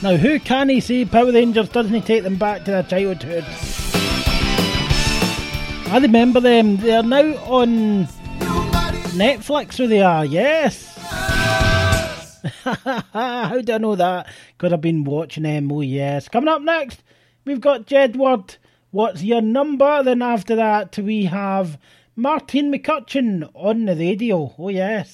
Now, who can he say Power Rangers doesn't take them back to their childhood? I remember them. They're now on Netflix, so they are, yes. How do I know that? Because I've been watching them, oh yes. Coming up next, we've got Jedward, What's Your Number? Then after that, we have Martine McCutcheon on the radio, oh yes.